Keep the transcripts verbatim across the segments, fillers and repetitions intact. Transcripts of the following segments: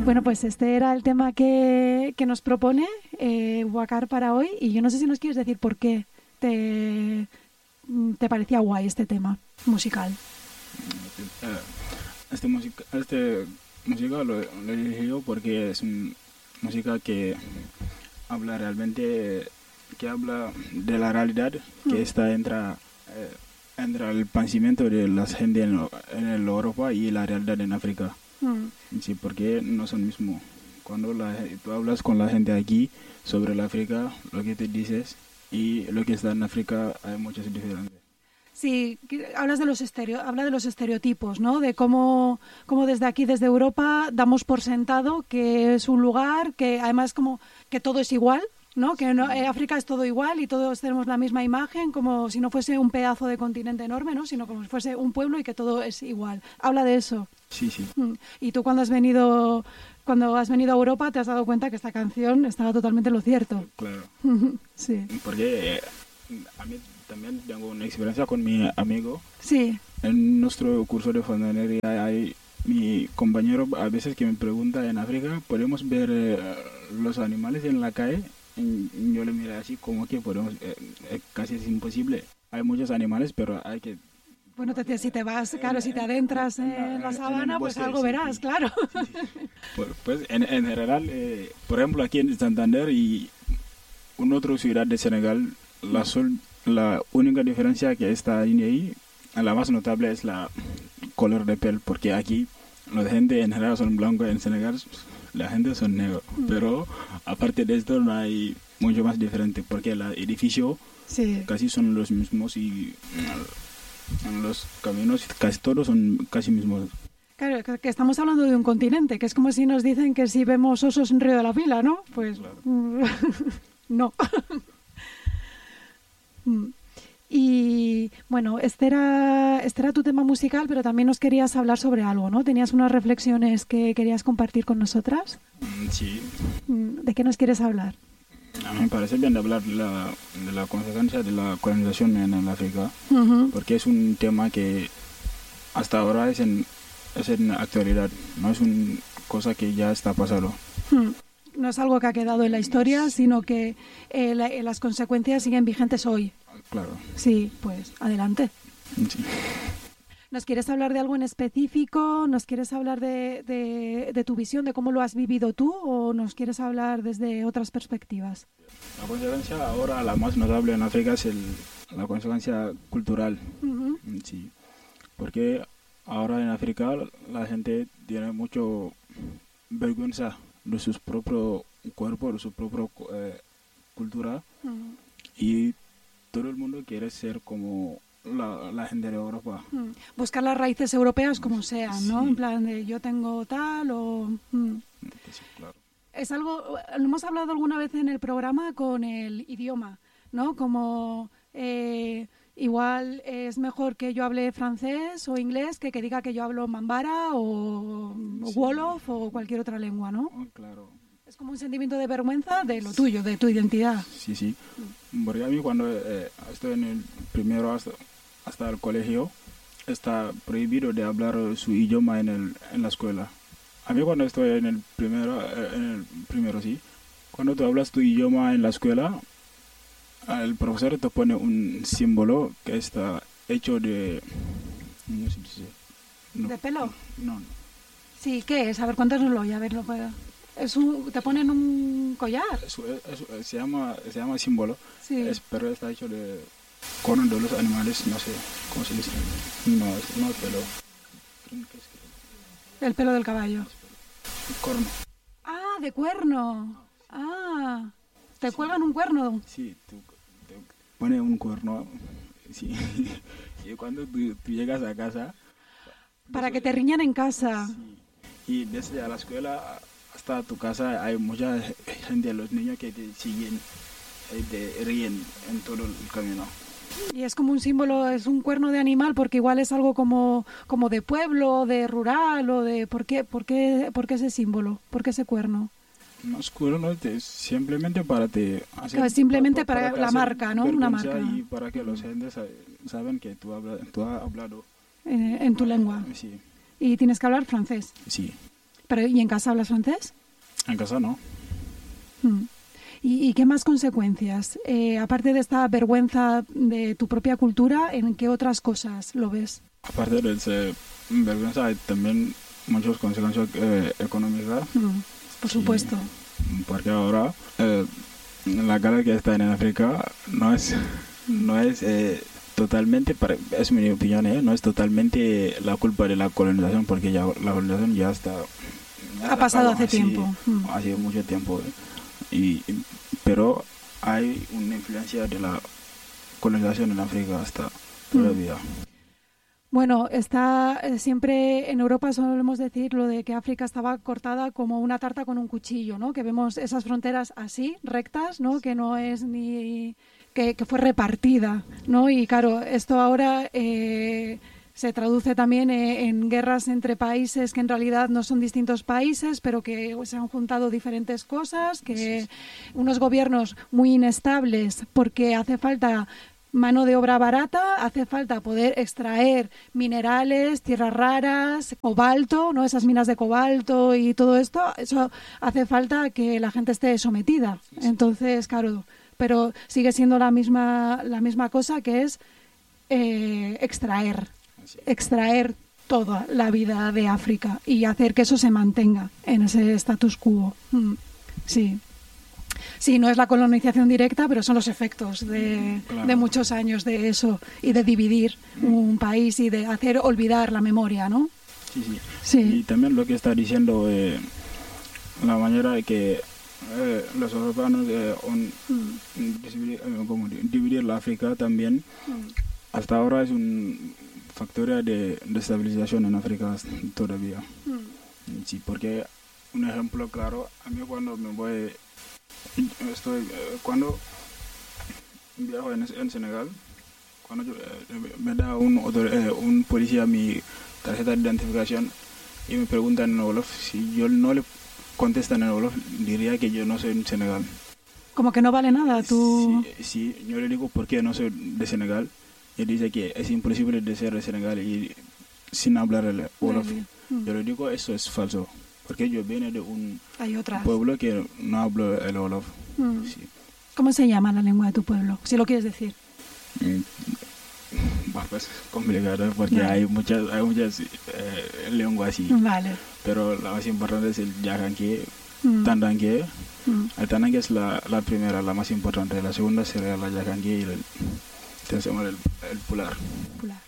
Bueno, pues este era el tema que, que nos propone eh, Wakar para hoy, y yo no sé si nos quieres decir por qué te, te parecía guay este tema musical. Este música, este música lo, lo elegí yo porque es una música que habla realmente, que habla de la realidad que mm. está entre, eh, entre el pensamiento de la gente en, en Europa y la realidad en África. Mm. Sí, porque no son mismos. Cuando la, tú hablas con la gente aquí sobre la África, lo que te dices y lo que está en África hay muchas diferencias. Sí, hablas de los estereo, habla de los estereotipos, ¿no? De cómo, cómo desde aquí, desde Europa, damos por sentado que es un lugar que además como que todo es igual, ¿no? Que no, eh, África es todo igual y todos tenemos la misma imagen, como si no fuese un pedazo de continente enorme, ¿no? Sino como si fuese un pueblo y que todo es igual. Habla de eso. Sí, sí. Y tú cuando has venido, cuando has venido a Europa te has dado cuenta que esta canción estaba totalmente en lo cierto. Claro. Sí. Porque eh, a mí también tengo una experiencia con mi amigo. Sí. En nuestro curso de fontanería hay mi compañero a veces que me pregunta en África, ¿podemos ver eh, los animales en la calle? Y yo le miré así como que podemos, eh, eh, casi es imposible. Hay muchos animales, pero hay que... Bueno, te, si te vas, claro, si te adentras en, en, en la sabana, en pues algo sí, verás, sí. claro. Sí, sí. Pues, pues en, en general, eh, por ejemplo, aquí en Santander y en otra ciudad de Senegal, la, sol, la única diferencia que está ahí, la más notable es la color de piel, porque aquí la gente en general son blancos, en Senegal la gente son negros, mm. pero aparte de esto no hay mucho más diferente, porque el edificio sí. casi son los mismos y en los caminos casi todos son casi mismos. Claro, que estamos hablando de un continente, que es como si nos dicen que si vemos osos en Río de la Pila, ¿no? Pues claro. No. Y bueno, este era, este era tu tema musical, pero también nos querías hablar sobre algo, ¿no? ¿Tenías unas reflexiones que querías compartir con nosotras? Sí. ¿De qué nos quieres hablar? A mí me parece bien hablar de la, de la consecuencia de la colonización en el África, uh-huh. porque es un tema que hasta ahora es en, es en actualidad, no es una cosa que ya está pasando. Uh-huh. No es algo que ha quedado en la historia, sino que eh, la, las consecuencias siguen vigentes hoy. Claro. Sí, pues adelante. Sí. ¿Nos quieres hablar de algo en específico? ¿Nos quieres hablar de, de, de tu visión, de cómo lo has vivido tú? ¿O nos quieres hablar desde otras perspectivas? La consecuencia ahora, la más notable en África, es el, la consecuencia cultural. Uh-huh. Sí. Porque ahora en África la gente tiene mucho vergüenza de su propio cuerpo, de su propia eh, cultura. Uh-huh. Y todo el mundo quiere ser como la, la gente de Europa. Mm. Buscar las raíces europeas como sean, ¿no? Sí. En plan de yo tengo tal o... Mm. Sí, claro. Es algo... Lo hemos hablado alguna vez en el programa con el idioma, ¿no? Como... Eh, igual es mejor que yo hable francés o inglés que que diga que yo hablo mambara o, sí. o wolof o cualquier otra lengua, ¿no? Oh, claro. Es como un sentimiento de vergüenza de lo tuyo, de tu identidad. Sí, sí. Porque a mí cuando eh, estoy en el primero hasta, hasta el colegio, está prohibido de hablar su idioma en, el, en la escuela. A mí cuando estoy en el primero, eh, en el primero sí, cuando tú hablas tu idioma en la escuela, el profesor te pone un símbolo que está hecho de... ¿Cómo se dice? No. ¿De pelo? No, no. Sí, ¿qué es? A ver, cuéntanoslo y a ver, lo puedo... Es un, ¿te ponen un collar? Eso, eso, se llama se llama símbolo, sí. Es, pero está hecho de corno de los animales, no sé cómo se dice. No, no es pelo. El pelo del caballo. Corno. Ah, de cuerno. Ah, te sí. cuelgan un cuerno. Sí, tú, te ponen un cuerno. Sí. Y cuando tú, tú llegas a casa. Para que te riñan en casa. Sí. Y desde a la escuela hasta tu casa hay mucha gente, los niños que te siguen, te ríen en todo el camino. Y es como un símbolo, es un cuerno de animal, porque igual es algo como, como de pueblo, de rural, o de... ¿Por qué, por qué, por qué ese símbolo? ¿Por qué ese cuerno? No es cuerno, es simplemente para te hacer... Claro, simplemente para, para, para la marca, ¿no? Una marca. Y para que los gentes saben que tú, habla, tú has hablado. En, en tu lengua. Sí. Y tienes que hablar francés. Sí. Pero, ¿y en casa hablas francés? En casa no. Mm. ¿Y, ¿Y qué más consecuencias? Eh, aparte de esta vergüenza de tu propia cultura, ¿en qué otras cosas lo ves? Aparte de esa vergüenza, hay también muchas consecuencias eh, económicas. Mm, por supuesto. Sí, porque ahora eh, la guerra que está en África no es, no es eh, totalmente, es mi opinión, eh, no es totalmente la culpa de la colonización, porque ya la colonización ya está... Ya ha pasado hace así, tiempo. Mm. Hace mucho tiempo. Eh. Y, pero hay una influencia de la colonización en África hasta todavía. Bueno, está eh, siempre en Europa solemos decir lo de que África estaba cortada como una tarta con un cuchillo, ¿no? Que vemos esas fronteras así, rectas, ¿no? Que no es ni... que, que fue repartida, ¿no? Y claro, esto ahora... Eh, se traduce también eh, en guerras entre países que en realidad no son distintos países, pero que se han juntado diferentes cosas, que unos gobiernos muy inestables porque hace falta mano de obra barata, hace falta poder extraer minerales, tierras raras, cobalto, ¿no? Esas minas de cobalto y todo esto, eso hace falta que la gente esté sometida. Entonces, claro, pero sigue siendo la misma, la misma cosa, que es eh, extraer. extraer toda la vida de África y hacer que eso se mantenga en ese status quo. Mm, sí. Sí, no es la colonización directa, pero son los efectos de, claro. de muchos años de eso y de dividir un país y de hacer olvidar la memoria, ¿no? Sí, sí. sí. Y también lo que está diciendo, eh, la manera de que eh, los europeos eh, on, mm. dividir, eh, como dividir la África también, mm. hasta ahora es un factor de destabilización en África todavía. Mm. Sí, porque un ejemplo claro, a mí cuando me voy, estoy, eh, cuando viajo en, en Senegal, cuando yo, eh, me da un, otro, eh, un policía mi tarjeta de identificación y me preguntan en Wolof, si yo no le contestan en Wolof, diría que yo no soy de Senegal. Como que no vale nada, tú... Sí, sí, yo le digo por qué no soy de Senegal. Y dice que es imposible de ser de Senegal y sin hablar el Wolof. Mm. Yo le digo, eso es falso, porque yo vengo de un pueblo que no hablo el Wolof. Mm. Sí. ¿Cómo se llama la lengua de tu pueblo, si lo quieres decir? Mm. Bueno, pues complicado, porque vale. hay muchas, hay muchas eh, lenguas así. Vale. Pero la más importante es el Yakanké, mm. Tandanké. Mm. El Tandanké es la, la primera, la más importante. La segunda sería la Yakanké y el... El, el pular. pular.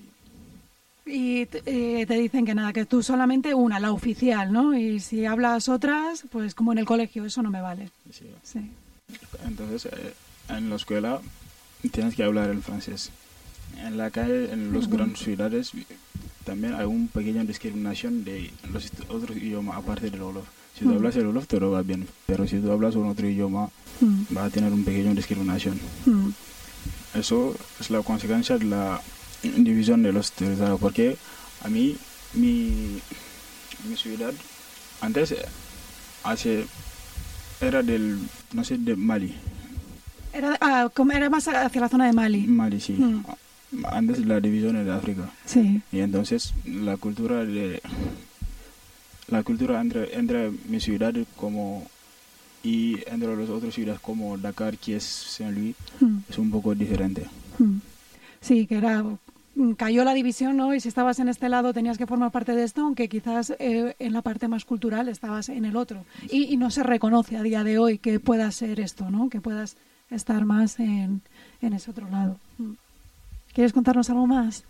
Sí. Y eh, te dicen que nada, que tú solamente una, la oficial, ¿no? Y si hablas otras, pues como en el colegio, eso no me vale. Sí. Sí. Entonces, eh, en la escuela tienes que hablar el francés. En la calle, en las uh-huh. grandes ciudades, también hay una pequeña discriminación de los otros idiomas aparte del Wolof. Si tú uh-huh. hablas el Wolof, todo va bien, pero si tú hablas un otro idioma, uh-huh. vas a tener una pequeña discriminación. Uh-huh. Eso es la consecuencia de la división de los territorios, porque a mí, mi, mi ciudad, antes hace, era del, no sé, de Mali. Era, ah, era más hacia la zona de Mali. Mali, sí. Mm. Antes la división era de África. Sí. Y entonces la cultura de, la cultura entre, entre mi ciudad como... y entre las otras ciudades como Dakar, que es Saint-Louis, mm. es un poco diferente. Mm. Sí, que era cayó la división, ¿no? Y si estabas en este lado tenías que formar parte de esto, aunque quizás eh, en la parte más cultural estabas en el otro. Y, y no se reconoce a día de hoy que pueda ser esto, ¿no? Que puedas estar más en, en ese otro lado. Mm. ¿Quieres contarnos algo más?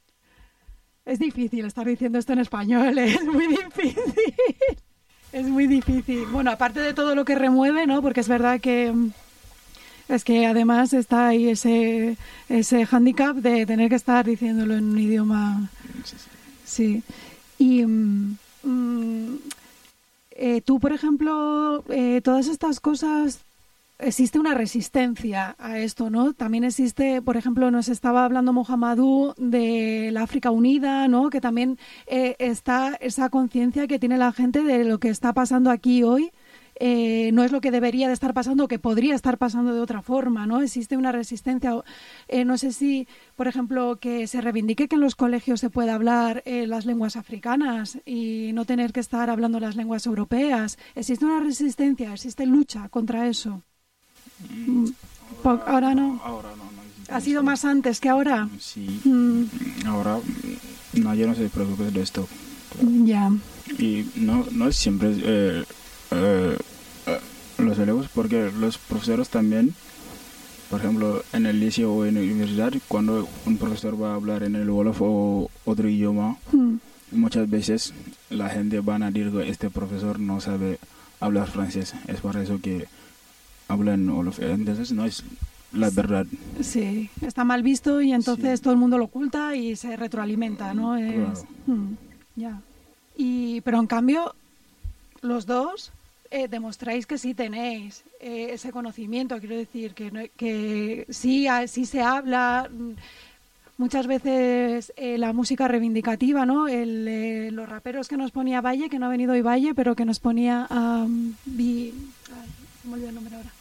Es difícil estar diciendo esto en español, ¿eh? Es muy difícil. Es muy difícil. Bueno, aparte de todo lo que remueve, ¿no? Porque es verdad que es que además está ahí ese ese hándicap de tener que estar diciéndolo en un idioma. Sí. Y mm, eh, tú, por ejemplo, eh, todas estas cosas, existe una resistencia a esto, ¿no? También existe, por ejemplo, nos estaba hablando Mohamedou de la África Unida, ¿no? Que también eh, está esa conciencia que tiene la gente de lo que está pasando aquí hoy eh, no es lo que debería de estar pasando, que podría estar pasando de otra forma, ¿no? Existe una resistencia. Eh, no sé si, por ejemplo, que se reivindique que en los colegios se pueda hablar eh, las lenguas africanas y no tener que estar hablando las lenguas europeas. Existe una resistencia, existe lucha contra eso. Mm, ahora, ahora no. Ahora no, no ¿Ha sido más antes que ahora? Sí, mm. ahora nadie no se preocupa de esto. Ya. Yeah. Y no, no es siempre eh, eh, eh, los alumnos, porque los profesores también, por ejemplo, en el liceo o en la universidad, cuando un profesor va a hablar en el Wolof o otro idioma, mm. muchas veces la gente van a decir que este profesor no sabe hablar francés. Es por eso que habla en Wolof. Entonces no es la verdad. Sí, está mal visto y entonces sí. todo el mundo lo oculta y se retroalimenta, ¿no? Claro. Es, hmm, ya. Y, pero en cambio, los dos eh, demostráis que sí tenéis eh, ese conocimiento. Quiero decir que, no, que sí, sí se habla. Muchas veces eh, la música reivindicativa, ¿no? El, eh, los raperos que nos ponía Valle, que no ha venido hoy Valle, pero que nos ponía a... Um, vi, ay, se me olvidó el nombre ahora.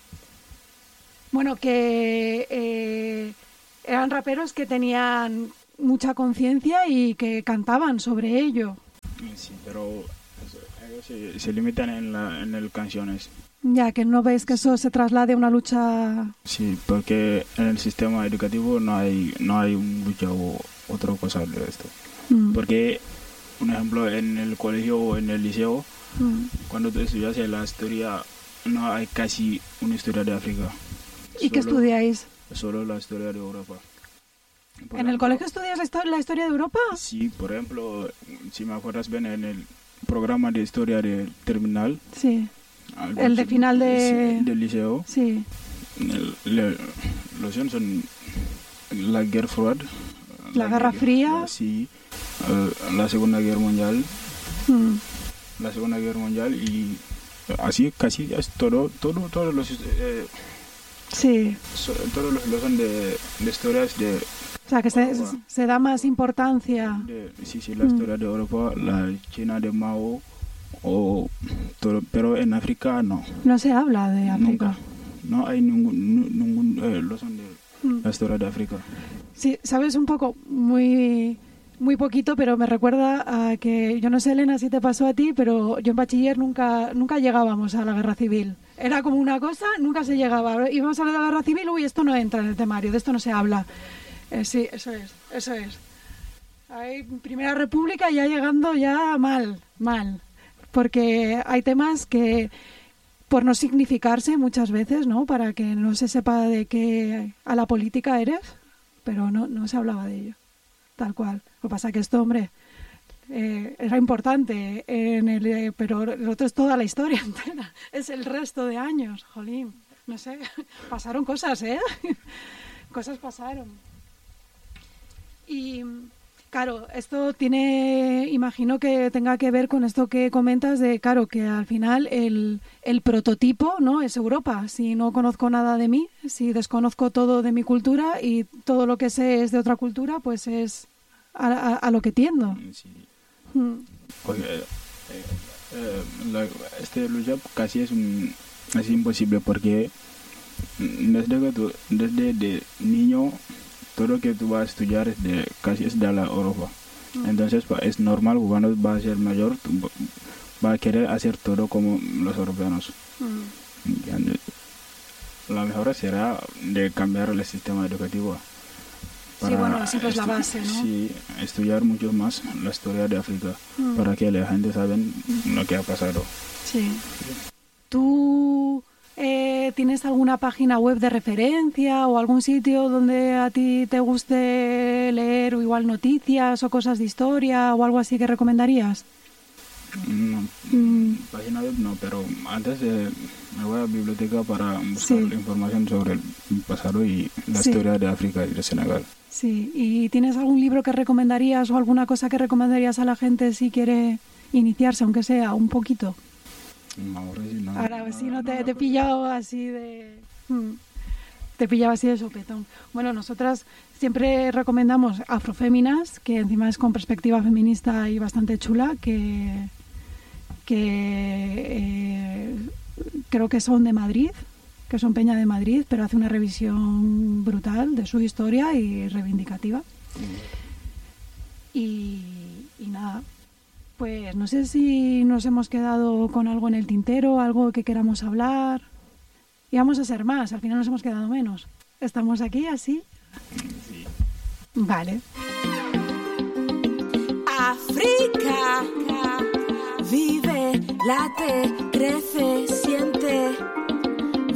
Bueno, que eh, eran raperos que tenían mucha conciencia y que cantaban sobre ello. Sí, pero ellos se, se limitan en, la, en el canciones. Ya, que no ves que eso se traslade a una lucha... Sí, porque en el sistema educativo no hay no hay una lucha o otra cosa de esto. Mm. Porque, por ejemplo, en el colegio o en el liceo, mm. cuando tú estudias la historia, no hay casi una historia de África. ¿Y solo, qué estudiáis? Solo la historia de Europa. Por ¿En ejemplo, el colegio estudias la, histo- la historia de Europa? Sí, por ejemplo, si me acuerdas bien, en el programa de historia del terminal. Sí. El de final de... del liceo. Sí. El, le, los son la guerra fría. La, la Guerra Fría. Sí. Uh, la Segunda Guerra Mundial. Mm. La Segunda Guerra Mundial y así casi es todo, todo, todos los... Eh, sí. So, todos los que son de, de historias de... O sea, que se, se da más importancia. De, sí, sí, la mm. historia de Europa, la China de Mao, o todo, pero en África no. No se habla de África. Nunca. No hay ningún, ningún eh, lo son de mm. la historia de África. Sí, sabes un poco, muy... Muy poquito, pero me recuerda a que, yo no sé, Elena, si te pasó a ti, pero yo en bachiller nunca nunca llegábamos a la guerra civil. Era como una cosa, nunca se llegaba. Íbamos a la guerra civil, uy, esto no entra en el temario, de esto no se habla. Eh, sí, eso es, eso es. Hay Primera República ya llegando ya mal, mal. Porque hay temas que, por no significarse muchas veces, ¿no? Para que no se sepa de qué a la política eres, pero no, no se hablaba de ello. Tal cual. Lo que pasa es que esto, hombre, eh, era importante, en el, eh, pero lo otro es toda la historia entera. Es el resto de años, jolín. No sé, pasaron cosas, ¿eh? Cosas pasaron. Y, claro, esto tiene, imagino que tenga que ver con esto que comentas de, claro, que al final el, el prototipo, ¿no? Es Europa. Si no conozco nada de mí, si desconozco todo de mi cultura y todo lo que sé es de otra cultura, pues es a, a, a lo que tiendo. Sí. Mm. Porque, eh, eh, la, este lucha casi es, un, es imposible porque desde que tú, desde de niño, todo lo que tú vas a estudiar es de, casi es de la Europa. Mm. Entonces es normal que cuando vas a ser mayor, tú vas a querer hacer todo como los europeos. Mm. La mejor será de cambiar el sistema educativo. Sí, bueno, siempre es la base, ¿no? Sí, estudiar mucho más la historia de África mm. para que la gente sabe mm. lo que ha pasado. Sí. sí. ¿Tú eh, tienes alguna página web de referencia o algún sitio donde a ti te guste leer o igual noticias o cosas de historia o algo así que recomendarías? No, mm. página web no, pero antes eh, me voy a la biblioteca para buscar sí. información sobre el pasado y la sí. historia de África y de Senegal. Sí, ¿y tienes algún libro que recomendarías o alguna cosa que recomendarías a la gente si quiere iniciarse, aunque sea un poquito? No, ahora sí no. Ahora no, sí no, no te, no, te he pillado así de... Hmm. Te pillaba así de sopetón. Bueno, nosotras siempre recomendamos Afroféminas, que encima es con perspectiva feminista y bastante chula, que... que eh, creo que son de Madrid, que son Peña de Madrid, pero hace una revisión brutal de su historia y reivindicativa. Y, y nada, pues no sé si nos hemos quedado con algo en el tintero, algo que queramos hablar. Y vamos a ser más, al final nos hemos quedado menos. ¿Estamos aquí así? Sí. Vale. África, vive, late, crece, siente.